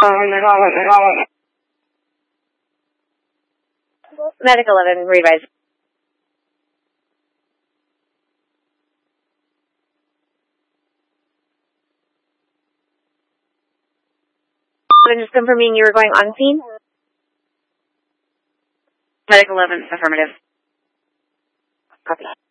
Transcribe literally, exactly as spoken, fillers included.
Medic eleven, revise. I'm just confirming you were going on scene? Medic eleven, affirmative. Copy.